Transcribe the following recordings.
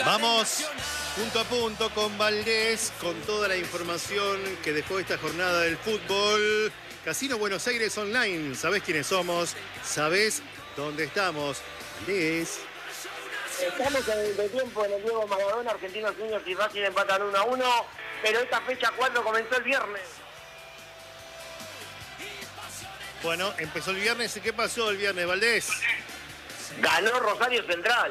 Vamos punto a punto con Valdés, con toda la información que dejó esta jornada del fútbol. Casino Buenos Aires Online. ¿Sabés quiénes somos? ¿Sabés dónde estamos? Valdés. Estamos en el tiempo en el Diego Maradona. Argentinos Juniors y Racing empatan 1-1. Pero esta fecha 4 comenzó el viernes. Bueno, empezó el viernes. ¿Y qué pasó el viernes, Valdés? Ganó Rosario Central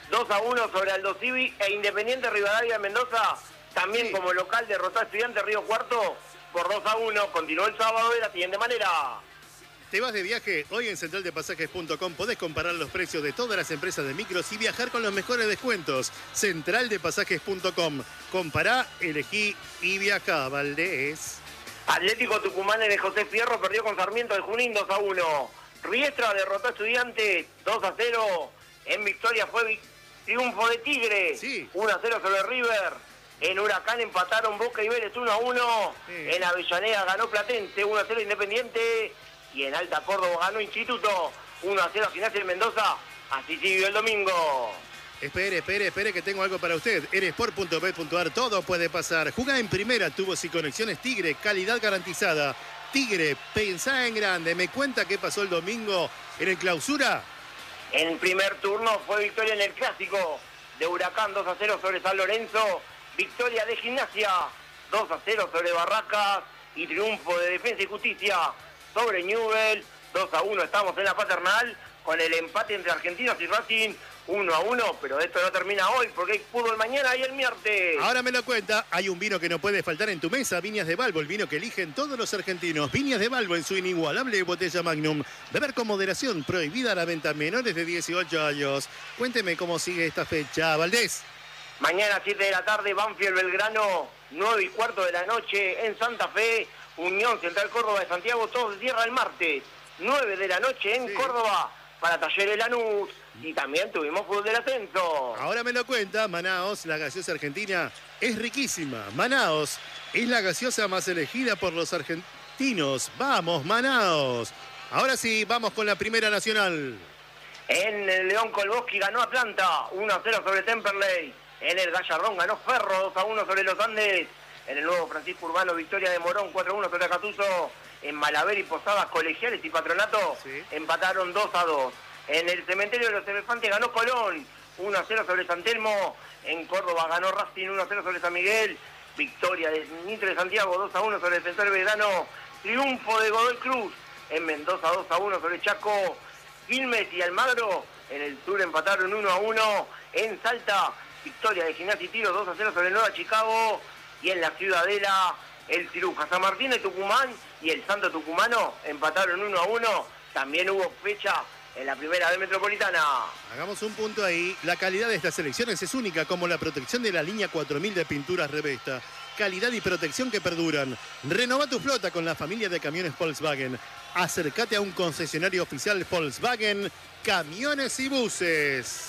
2-1 sobre Aldo Civi e Independiente Rivadavia de Mendoza. También como local derrotó a Estudiantes Río Cuarto por 2-1. Continuó el sábado de la siguiente manera. ¿Te vas de viaje? Hoy en centraldepasajes.com podés comparar los precios de todas las empresas de micros y viajar con los mejores descuentos. Centraldepasajes.com. Compará, elegí y viajá, Valdés. Atlético Tucumán en el José Fierro perdió con Sarmiento de Junín 2-1. Riestra derrotó a Estudiantes 2-0. En Victoria fue triunfo de Tigre. Sí. 1-0 sobre River. En Huracán empataron Boca y Vélez 1-1. Sí. En Avellaneda ganó Platense 1-0 Independiente. Y en Alta Córdoba ganó Instituto 1-0 Gimnasia en Mendoza. Así siguió el domingo. Espere, que tengo algo para usted. Eresport.bet.ar, todo puede pasar. Jugá en primera, tubos y conexiones Tigre, calidad garantizada. Tigre, pensá en grande. ¿Me cuenta qué pasó el domingo en el Clausura? En primer turno fue victoria en el Clásico de Huracán 2-0 sobre San Lorenzo. Victoria de Gimnasia 2-0 sobre Barracas. Y triunfo de Defensa y Justicia sobre Newell 2-1. Estamos en la Paternal con el empate entre Argentinos y Racing 1-1, pero esto no termina hoy porque hay fútbol mañana y el miércoles. Ahora me lo cuenta, hay un vino que no puede faltar en tu mesa, Viñas de Balbo, el vino que eligen todos los argentinos. Viñas de Balbo en su inigualable botella Magnum. Beber con moderación, prohibida la venta a menores de 18 años. Cuénteme cómo sigue esta fecha, Valdés. Mañana 7 de la tarde, Banfield Belgrano, 9:15 de la noche en Santa Fe, Unión Central Córdoba de Santiago, todo se cierra el martes, 9 de la noche en Córdoba, para Talleres Lanús. Y también tuvimos fútbol del ascenso. Ahora me lo cuenta, Manaos, la gaseosa argentina, es riquísima. Manaos es la gaseosa más elegida por los argentinos. ¡Vamos, Manaos! Ahora sí, vamos con la Primera Nacional. En el León Colboschi ganó Atlanta, 1-0 sobre Temperley. En el Gallardón ganó Ferro, 2-1 sobre los Andes. En el Nuevo Francisco Urbano, victoria de Morón, 4-1 sobre Acatuso. En Malaver y Posadas, Colegiales y Patronato empataron 2-2. En el Cementerio de los Elefantes ganó Colón, 1-0 sobre San Telmo. En Córdoba ganó Racing, 1-0 sobre San Miguel. Victoria de Mitre de Santiago, 2-1 sobre Defensor Belgrano. Triunfo de Godoy Cruz. En Mendoza, 2-1 sobre Chaco. Quilmes y Almagro en el sur empataron 1-1. En Salta, victoria de Gimnasia y Tiro, 2-0 sobre Nueva Chicago. Y en la Ciudadela, el Ciruja San Martín de Tucumán y el Santo Tucumano empataron 1-1. También hubo fecha en la Primera B Metropolitana. Hagamos un punto ahí. La calidad de estas elecciones es única, como la protección de la línea 4000 de pinturas Revesta. Calidad y protección que perduran. Renova tu flota con la familia de camiones Volkswagen. Acércate a un concesionario oficial Volkswagen, camiones y buses.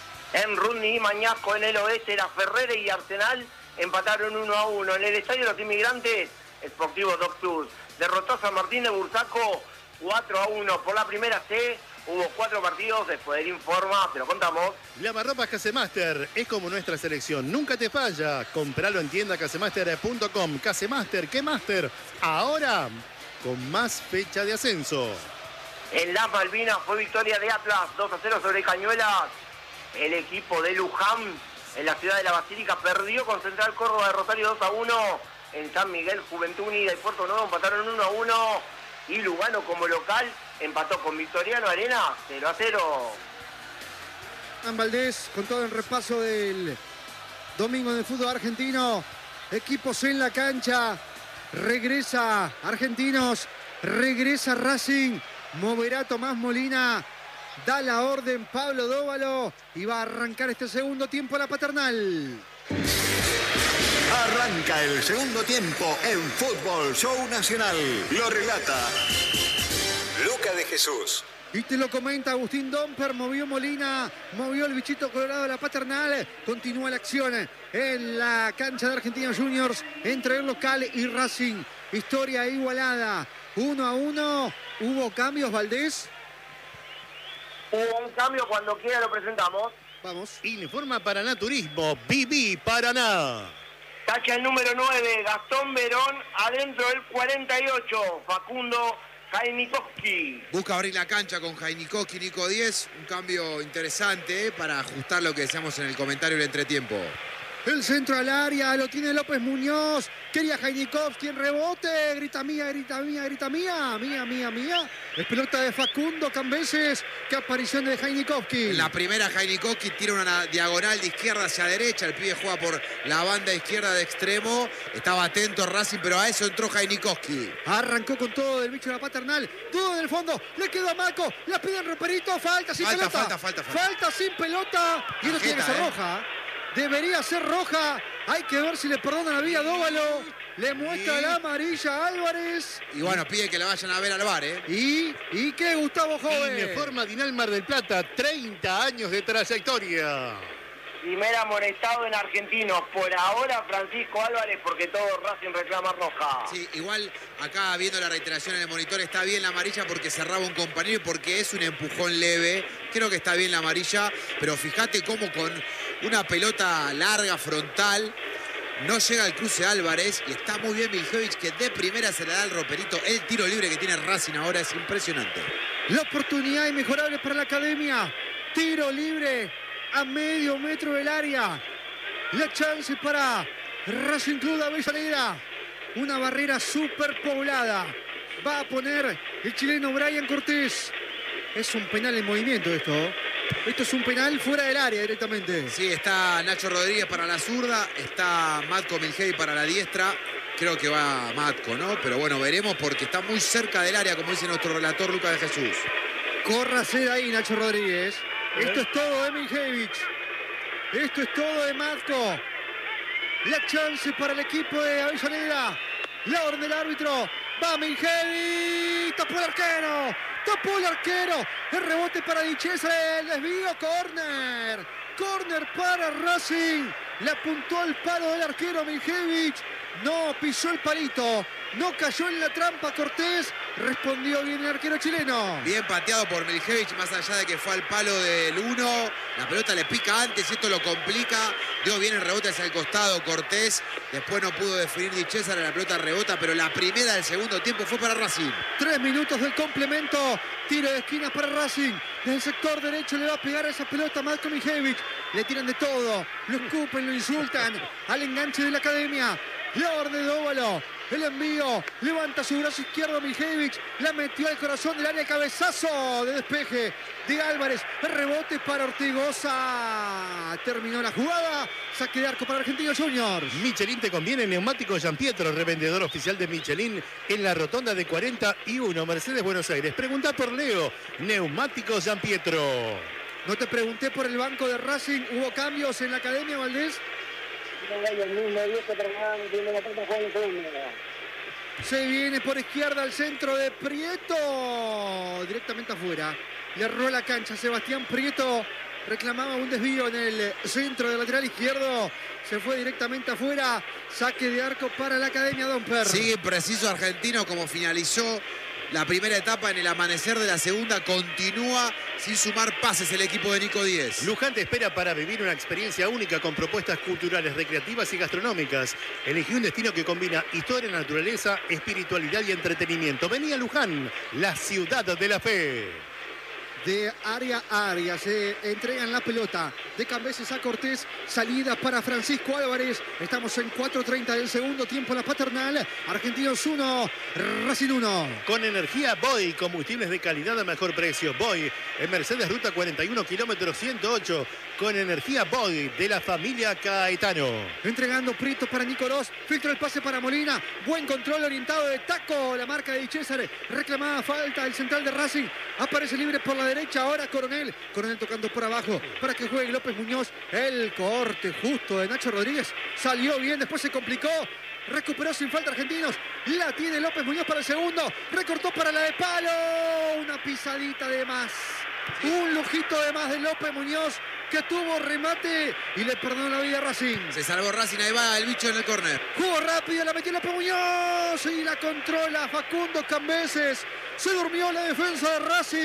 En Rudni y Mañasco, en el oeste, la Ferrere y Arsenal empataron 1-1. En el Estadio de los Inmigrantes, Sportivo Doc Tours derrotó a San Martín de Bursaco 4-1. Por la Primera C hubo 4 partidos, después del informa, te lo contamos. Lavarropas Casemaster es como nuestra selección, nunca te falla. Compralo en tienda casemaster.com. Casemaster, ¿qué Master? Ahora con más fecha de ascenso. En Las Malvinas fue victoria de Atlas, 2-0 sobre Cañuelas. El equipo de Luján en la ciudad de la Basílica perdió con Central Córdoba de Rosario 2-1. En San Miguel, Juventud Unida y Puerto Nuevo empataron 1-1. Y Lugano como local empató con Victoriano Arena 0-0. Valdés con todo el repaso del domingo del fútbol argentino. Equipos en la cancha. Regresa Argentinos. Regresa Racing. Moverá Tomás Molina. Da la orden Pablo Dóvalo. Y va a arrancar este segundo tiempo la Paternal. Arranca el segundo tiempo en Fútbol Show Nacional. Lo relata Luca de Jesús. Y te lo comenta Agustín Domper, movió Molina, movió el bichito colorado de la Paternal. Continúa la acción en la cancha de Argentinos Juniors entre el local y Racing. Historia igualada, 1-1. ¿Hubo cambios, Valdés? Hubo un cambio, cuando quiera lo presentamos. Vamos. Informa Paraná Turismo, Viví Paraná. Tacha el número 9, Gastón Verón, adentro del 48, Facundo Jainikowski. Busca abrir la cancha con Jainikowski, Nico 10. Un cambio interesante para ajustar lo que decíamos en el comentario del entretiempo. El centro al área, lo tiene López Muñoz. Quería Jainikowski en rebote. Grita mía, grita mía, grita mía. Mía, mía, mía. Es pelota de Facundo Cambeses. Qué aparición de Jainikowski. En la primera, Jainikowski tira una diagonal de izquierda hacia derecha. El pibe juega por la banda izquierda de extremo. Estaba atento Racing, pero a eso entró Jainikowski. Arrancó con todo del bicho de la paternal. Todo en el fondo. Le quedó a Maco. La piden Roperito. Falta sin pelota. Falta sin pelota. Y no tiene que ser roja. Debería ser roja. Hay que ver si le perdonan la vida a Dóvalo. Le muestra la amarilla a Álvarez. Y bueno, pide que la vayan a ver al VAR, ¿eh? ¿Y qué, Gustavo Joven? Informa Dinal Mar del Plata, 30 años de trayectoria. Primer amonestado en Argentinos. Por ahora Francisco Álvarez, porque todo Racing reclama roja. Sí, igual acá viendo la reiteración en el monitor está bien la amarilla porque cerraba un compañero y porque es un empujón leve. Creo que está bien la amarilla, pero fíjate cómo con una pelota larga, frontal, no llega al cruce Álvarez y está muy bien Miljevic, que de primera se le da al Roperito. El tiro libre que tiene Racing ahora es impresionante. La oportunidad inmejorable para la academia. Tiro libre a medio metro del área. La chance para Racing Club de Avellaneda. Una barrera superpoblada. Va a poner el chileno Brian Cortés. Es un penal en movimiento esto. Esto es un penal fuera del área directamente. Sí, está Nacho Rodríguez para la zurda. Está Matko Miljevic para la diestra. Creo que va Matko, ¿no? Pero bueno, veremos porque está muy cerca del área, como dice nuestro relator Lucas de Jesús. Córrase de ahí, Nacho Rodríguez. Esto es todo de Miljevic. Esto es todo de Matko. La chance para el equipo de Avellaneda. La orden del árbitro. Va Miljevic. Tapó el arquero. Tapó el arquero. El rebote para Dichesa. El desvío. Córner. Córner para Racing. Le apuntó al palo del arquero Miljevic. No pisó el palito. No cayó en la trampa Cortés. Respondió bien el arquero chileno. Bien pateado por Miljevic, más allá de que fue al palo del 1. La pelota le pica antes y esto lo complica. Dio bien el rebote hacia el costado Cortés. Después no pudo definir Di César, la pelota rebota, pero la primera del segundo tiempo fue para Racing. 3 minutos del complemento. Tiro de esquinas para Racing. Desde el sector derecho le va a pegar a esa pelota a Matko Miljevic. Le tiran de todo. Lo escupen, lo insultan. Al enganche de la academia. La orden de Dóvalo. El envío. Levanta su brazo izquierdo Miljevic. La metió al corazón del área. Cabezazo de despeje de Álvarez. El rebote para Ortigosa. Terminó la jugada. Saque de arco para Argentinos Juniors. Michelin te conviene. Neumático Giampietro, revendedor oficial de Michelin en la rotonda de 41, Mercedes, Buenos Aires. Pregunta por Leo. Neumático Giampietro. No te pregunté por el banco de Racing. ¿Hubo cambios en la academia, Valdés? Se viene por izquierda al centro de Prieto. Directamente afuera. Le erró la cancha Sebastián Prieto. Reclamaba un desvío en el centro del lateral izquierdo. Se fue directamente afuera. Saque de arco para la academia Domper. Sigue preciso Argentino como finalizó la primera etapa. En el amanecer de la segunda continúa sin sumar pases el equipo de Nico 10. Luján te espera para vivir una experiencia única con propuestas culturales, recreativas y gastronómicas. Elegí un destino que combina historia, naturaleza, espiritualidad y entretenimiento. Vení a Luján, la ciudad de la fe. De área a área se entregan la pelota de Cambeses a Cortés. Salida para Francisco Álvarez. Estamos en 4:30 del segundo tiempo. La paternal. Argentinos 1, Racing 1. Con energía Boy, combustibles de calidad a mejor precio. Boy, en Mercedes Ruta 41, kilómetro 108. Con energía Boy, de la familia Caetano. Entregando Prieto para Nicolás. Filtra el pase para Molina. Buen control orientado de taco. La marca de Di César. Reclamada falta el central de Racing. Aparece libre por la derecha. Ahora Coronel. Coronel tocando por abajo para que juegue López Muñoz. El corte justo de Nacho Rodríguez. Salió bien. Después se complicó. Recuperó sin falta Argentinos. La tiene López Muñoz para el segundo. Recortó para la de palo. Una pisadita de más. Un lujito de más de López Muñoz, que tuvo remate y le perdonó la vida a Racing. Se salvó Racing, ahí va el bicho en el córner. Jugó rápido, la metió López Muñoz y la controla Facundo Cambeses. Se durmió la defensa de Racing.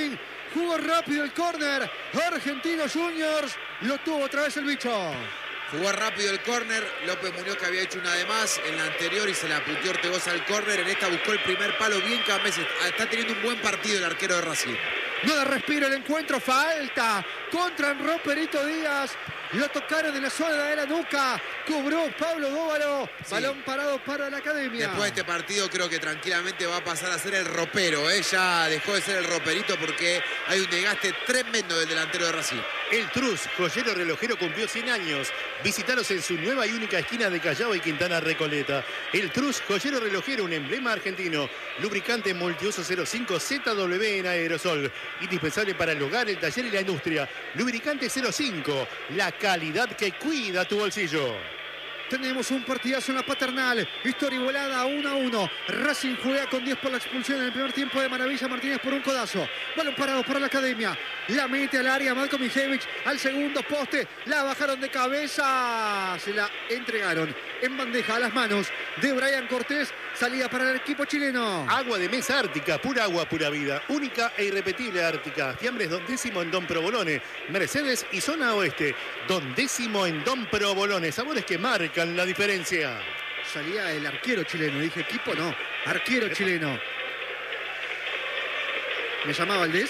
Jugó rápido el córner. Argentinos Juniors. Lo tuvo otra vez el bicho. Jugó rápido el córner. López Muñoz, que había hecho una de más en la anterior y se la puteó Ortegoza al córner. En esta buscó el primer palo bien Cambeses. Está teniendo un buen partido el arquero de Racing. No da respiro el encuentro. Falta contra Roperito Díaz. Lo tocaron en la zona de la nuca. Cobró Pablo Dóvalo. Sí. Balón parado para la Academia. Después de este partido creo que tranquilamente va a pasar a ser el ropero. Ya dejó de ser el roperito porque hay un desgaste tremendo del delantero de Racing. El Trus, joyero relojero, cumplió 100 años. Visítalos en su nueva y única esquina de Callao y Quintana Recoleta. El Trus, joyero relojero, un emblema argentino. Lubricante multiuso 05 ZW en aerosol. Indispensable para el hogar, el taller y la industria. Lubricante 05. La calidad que cuida tu bolsillo. Tenemos un partidazo en la Paternal. Historia igualada 1-1. Racing juega con 10 por la expulsión en el primer tiempo de Maravilla Martínez por un codazo. Balón parado para la Academia. La mete al área Marco Mijevich. Al segundo poste. La bajaron de cabeza. Se la entregaron en bandeja a las manos de Brian Cortés. Salida para el equipo chileno. Agua de mesa Ártica, pura agua, pura vida. Única e irrepetible Ártica. Fiambres Don Décimo en Don Provolone. Mercedes y Zona Oeste. Don Décimo en Don Provolone. Sabores que marcan la diferencia. Salía el arquero chileno. Dije equipo, no. Arquero chileno. ¿Me llamaba Valdés?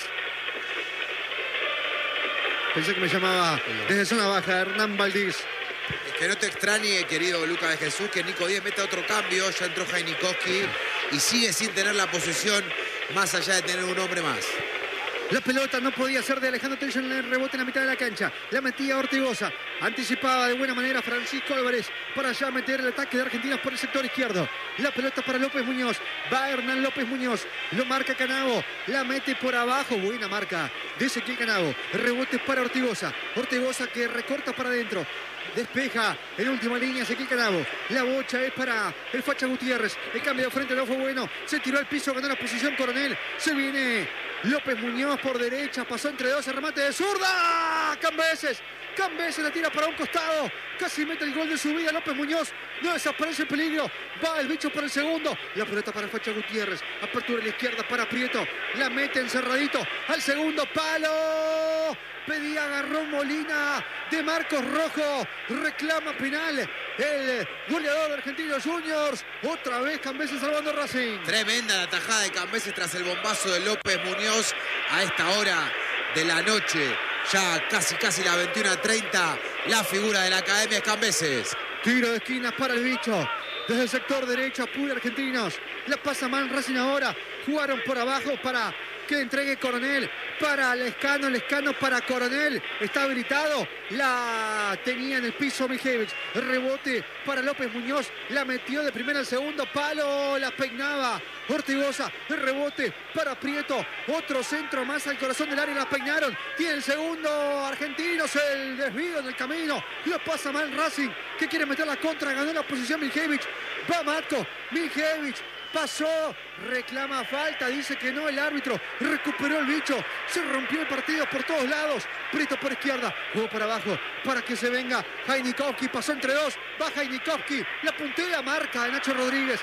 Pensé que me llamaba desde zona baja Hernán Valdés. Que no te extrañe, querido Lucas de Jesús, que Nico Díaz meta otro cambio. Ya entró Jainikowski y sigue sin tener la posesión, más allá de tener un hombre más. La pelota no podía ser de Alejandro Tension en el rebote en la mitad de la cancha. La metía Ortigoza. Anticipaba de buena manera Francisco Álvarez para ya meter el ataque de Argentinos por el sector izquierdo. La pelota para López Muñoz. Va Hernán López Muñoz. Lo marca Canavo. La mete por abajo. Buena marca de Ezequiel Canavo. Rebote para Ortigoza. Ortigoza que recorta para adentro. Despeja en última línea Ezequiel Canavo. La bocha es para el Facha Gutiérrez. El cambio de frente no fue bueno. Se tiró al piso, ganó la posición Coronel. Se viene López Muñoz por derecha. Pasó entre dos. El remate de zurda. Cambeses la tira para un costado. Casi mete el gol de su vida López Muñoz. No desaparece el peligro. Va el bicho por el segundo. La pelota para el Facha Gutiérrez. Apertura a la izquierda para Prieto. La mete encerradito al segundo palo. Pedía agarrón Molina de Marcos Rojo. Reclama penal el goleador de Argentinos Juniors. Otra vez Cambeses salvando Racing. Tremenda la tajada de Cambeses tras el bombazo de López Muñoz a esta hora de la noche. Ya casi la 21:30. La figura de la Academia es Cambeses. Tiro de esquinas para el bicho. Desde el sector derecho apura Argentinos. La pasa mal Racing ahora. Jugaron por abajo para que entregue Coronel para Lescano para Coronel, está habilitado, la tenía en el piso Mijevich, rebote para López Muñoz, la metió de primera al segundo palo, la peinaba Ortigoza, el rebote para Prieto, otro centro más al corazón del área, la peinaron, tiene el segundo Argentinos, el desvío en el camino, lo pasa mal Racing, que quiere meter la contra, ganó la posición Mijevich, va Matko, Mijevich, pasó, reclama falta, dice que no el árbitro, recuperó el bicho, se rompió el partido por todos lados, Prieto por izquierda, jugó para abajo, para que se venga Jainikowski, pasó entre dos, va Jainikowski, la puntea marca de Nacho Rodríguez,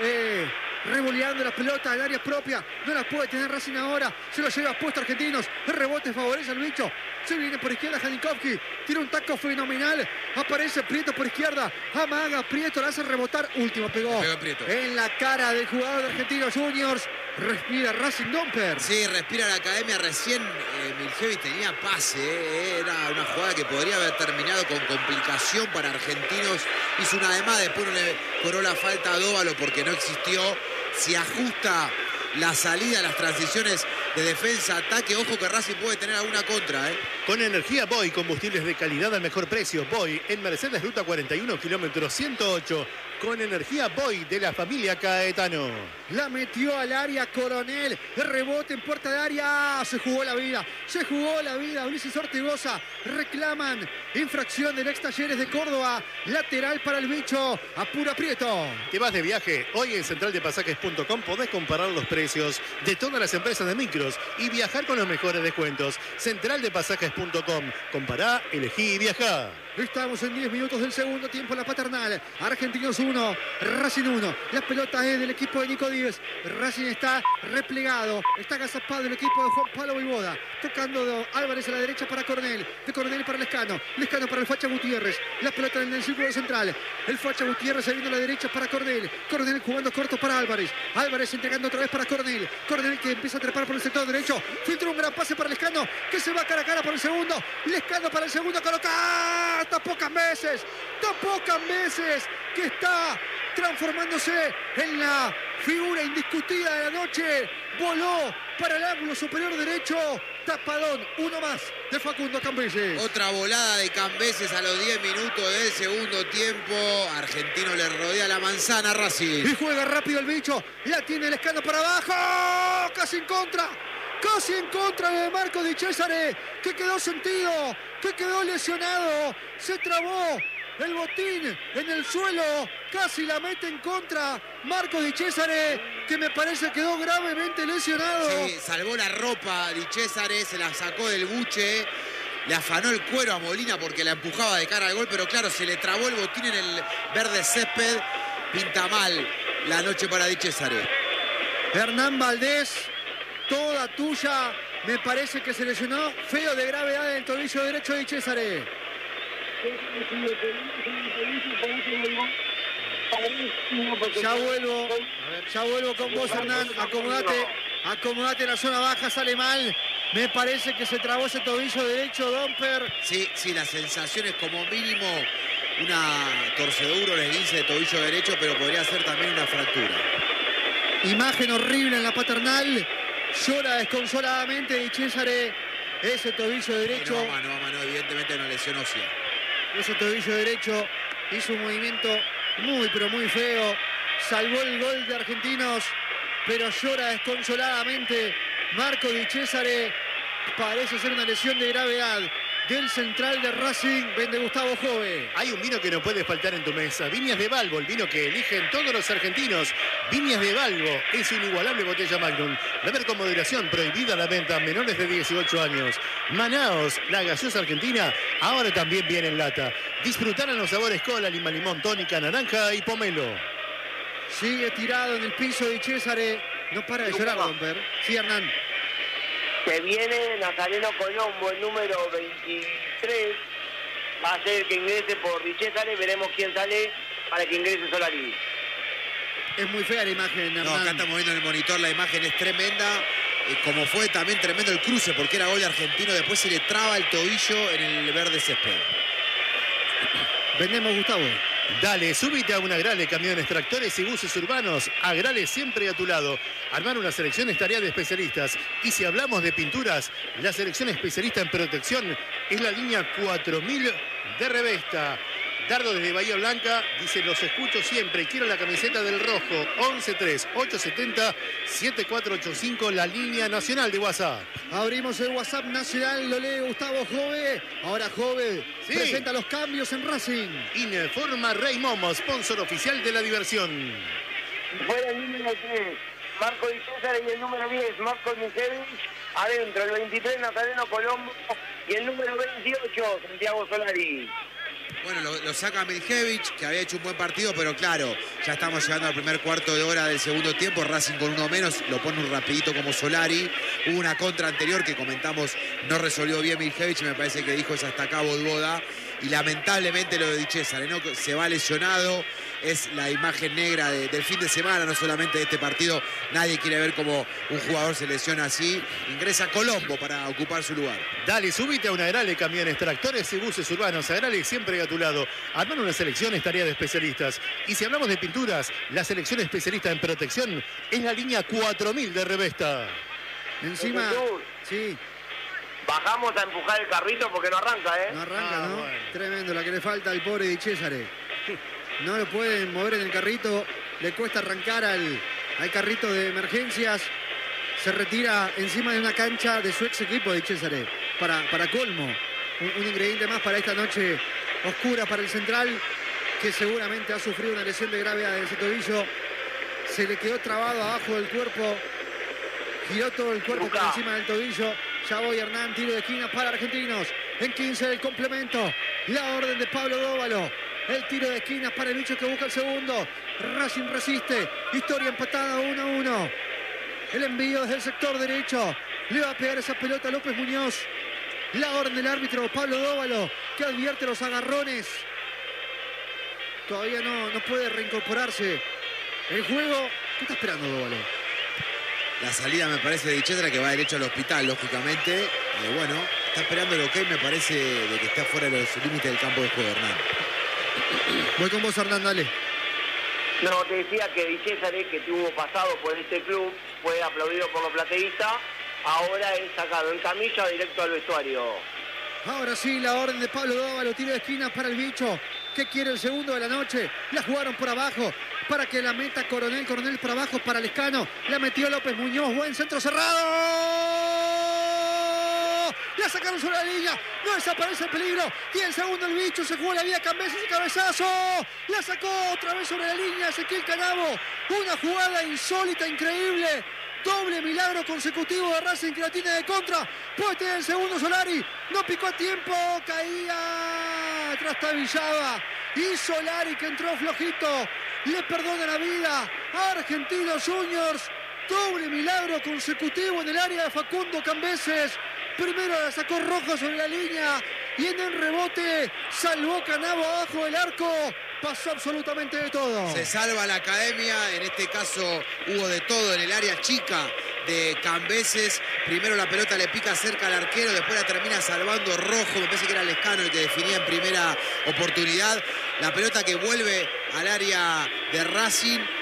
revoleando la pelota en área propia, no la puede tener Racing ahora, se lo lleva puesto Argentinos, el rebote favorece al bicho, se viene por izquierda Jainikowski, tira un taco fenomenal, aparece Prieto por izquierda, amaga Prieto, la hace rebotar, último pegó en la cara del jugador de Argentinos Juniors, respira Racing Domper. Sí, respira la Academia, recién Mijevich tenía pase, era una jugada que podría haber terminado con complicación para Argentinos, hizo una de más, después no le cobró la falta a Dóvalo porque no existió, se ajusta la salida, las transiciones de defensa-ataque. Ojo que Racing puede tener alguna contra. Con energía Boy, combustibles de calidad al mejor precio. Boy en Mercedes, ruta 41, kilómetro 108. Con energía Boy de la familia Caetano. La metió al área Coronel. El rebote en puerta de área. Se jugó la vida. Ulises Ortigoza. Reclaman infracción del ex Talleres de Córdoba. Lateral para el bicho. Apura Prieto. ¿Te vas de viaje? Hoy en centraldepasajes.com podés comparar los precios de todas las empresas de micros y viajar con los mejores descuentos. Centraldepasajes.com. Compará, elegí y viajá. Estamos en 10 minutos del segundo tiempo en la Paternal. Argentinos 1, Racing 1. La pelota es del equipo de Nico Díez. Racing está replegado. Está agazapado el equipo de Juan Pablo Voivoda. Tocando Álvarez a la derecha para Coronel. De Coronel para Lescano. Lescano para el Facha Gutiérrez. La pelota en el círculo central. El Facha Gutiérrez saliendo a la derecha para Coronel. Coronel jugando corto para Álvarez. Álvarez entregando otra vez para Coronel. Coronel que empieza a trepar por el sector derecho. Filtra un gran pase para Lescano, que se va cara a cara por el segundo. Lescano para el segundo. Coloca. Tan pocas veces que está transformándose en la figura indiscutida de la noche. Voló para el ángulo superior derecho. Tapadón, uno más de Facundo Cambeses. Otra volada de Cambeses a los 10 minutos del segundo tiempo. Argentino le rodea la manzana a Racing. Y juega rápido el bicho. La tiene el Lescano para abajo. Casi en contra de Marco Di Cesare, que quedó sentido, que quedó lesionado. Se trabó el botín en el suelo. Casi la mete en contra Marco Di Cesare, que me parece quedó gravemente lesionado. Sí, salvó la ropa Di Cesare, se la sacó del buche. Le afanó el cuero a Molina porque la empujaba de cara al gol, pero claro, se le trabó el botín en el verde césped. Pinta mal la noche para Di Cesare. Hernán Valdés, toda tuya. Me parece que se lesionó feo de gravedad en el tobillo derecho de Di Cesare. Ya vuelvo con vos, Hernán. Acomodate en la zona baja, sale mal. Me parece que se trabó ese tobillo derecho, Domper. Sí, la sensación es como mínimo una torcedura, un esguince de tobillo derecho, pero podría ser también una fractura. Imagen horrible en la Paternal. Llora desconsoladamente Di Cesare. Ese tobillo derecho. No va mano, evidentemente no lesionó ósea. Ese tobillo derecho hizo un movimiento muy, pero muy feo. Salvó el gol de Argentinos, pero llora desconsoladamente Marco Di Cesare. Parece ser una lesión de gravedad del central de Racing. Vende Gustavo Jove. Hay un vino que no puede faltar en tu mesa. Viñas de Balbo, el vino que eligen todos los argentinos. Viñas de Balbo es una inigualable botella Magnum. Beber con moderación, prohibida la venta a menores de 18 años. Manaos, la gaseosa argentina, ahora también viene en lata. Disfrutarán los sabores cola, lima, limón, tónica, naranja y pomelo. Sigue tirado en el piso Di Cesare. No para de llorar, Domper. Sí, Hernán. Se viene Nazareno Colombo, el número 23. Va a ser el que ingrese por Di Cesare. Veremos quién sale para que ingrese Solari. Es muy fea la imagen, Hernán. No, acá estamos viendo en el monitor, la imagen es tremenda. Como fue también tremendo el cruce, porque era gol de Argentino. Después se le traba el tobillo en el verde césped. Vendemos, Gustavo. Dale, súbite a un Agrale, camiones, tractores y buses urbanos. Agrale siempre a tu lado. Armar una selección es tarea de especialistas. Y si hablamos de pinturas, la selección especialista en protección es la línea 4000 de Revesta. Dardo desde Bahía Blanca dice: los escucho siempre, quiero la camiseta del rojo. 113870-7485, la línea nacional de WhatsApp. Abrimos el WhatsApp nacional, lo lee Gustavo Jove. Ahora Jove presenta los cambios en Racing. Informa Rey Momo, sponsor oficial de la diversión. Fuera el número 3, Marco Di Cesare, y el número 10, Marco Michevich. Adentro, el 23, Nazareno Colombo. Y el número 28, Santiago Solari. Bueno, lo saca Miljevich, que había hecho un buen partido, pero claro, ya estamos llegando al primer cuarto de hora del segundo tiempo. Racing con uno menos, lo pone un rapidito como Solari. Hubo una contra anterior que comentamos, no resolvió bien Miljevich, me parece que dijo es hasta acá Voivoda. Y lamentablemente lo de Di Cesare, ¿no? Se va lesionado, es la imagen negra del fin de semana, no solamente de este partido. Nadie quiere ver cómo un jugador se lesiona así. Ingresa Colombo para ocupar su lugar. Dale, súbite a un Agrale, camiones, tractores y buses urbanos. Agrale siempre a tu lado. Armar una selección es tarea de especialistas. Y si hablamos de pinturas, la selección especialista en protección es la línea 4000 de Revesta. Encima, sí. Bajamos a empujar el carrito porque no arranca, ¿eh? No arranca, ¿no? Bueno. Tremendo la que le falta al pobre Di Cesare. No lo pueden mover en el carrito. Le cuesta arrancar al carrito de emergencias. Se retira encima de una cancha de su ex equipo Di Cesare. Para colmo. Un ingrediente más para esta noche oscura para el central, que seguramente ha sufrido una lesión de gravedad en ese tobillo. Se le quedó trabado abajo del cuerpo. Giró todo el cuerpo por encima del tobillo. Ya voy, Hernán, tiro de esquina para Argentinos. en 15 del complemento. La orden de Pablo Dóvalo. El tiro de esquina para el bicho que busca el segundo. Racing resiste. Historia empatada 1-1. El envío desde el sector derecho. Le va a pegar esa pelota a López Muñoz. La orden del árbitro Pablo Dóvalo, que advierte los agarrones. Todavía no puede reincorporarse. El juego. ¿Qué está esperando Dóvalo? La salida me parece de Chetra, que va derecho al hospital, lógicamente. Bueno, está esperando el ok, me parece, de que está fuera de los límites del campo de juego, Hernán. Voy con vos, Hernán, dale. No, te decía que Di Césare, que tuvo pasado por este club, fue aplaudido por los plateístas, ahora es sacado en camilla directo al vestuario. Ahora sí, la orden de Pablo Dóvalo, tiro de esquina para el bicho, que quiere el segundo de la noche. La jugaron por abajo, para que la meta Coronel por abajo para Lescano. La metió López Muñoz, buen centro cerrado. La sacaron sobre la línea, no desaparece el peligro. Y el segundo el bicho, se jugó la vía Cambeses y cabezazo. La sacó otra vez sobre la línea Ezequiel Canavo. Una jugada insólita, increíble. Doble milagro consecutivo de Racing, que la tiene de contra. Puede tener el segundo Solari. No picó a tiempo. Caía. Trastabillaba. Y Solari, que entró flojito, le perdona la vida a Argentinos Juniors. Doble milagro consecutivo en el área de Facundo Cambeses. Primero la sacó Rojo sobre la línea. Y en el rebote salvó Canavo abajo del arco. Pasó absolutamente de todo. Se salva la academia, en este caso hubo de todo en el área chica de Cambeses. Primero la pelota le pica cerca al arquero, después la termina salvando Rojo, me parece que era Lescano el que definía en primera oportunidad. La pelota que vuelve al área de Racing.